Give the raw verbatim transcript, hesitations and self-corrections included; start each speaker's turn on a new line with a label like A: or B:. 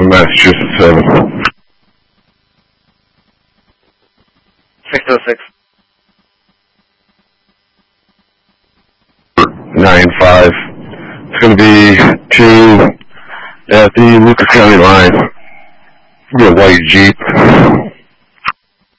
A: seven, Massachusetts seven.
B: six oh six.
A: nine five. It's going to be two at the Lucas County line. It's going to be a white Jeep.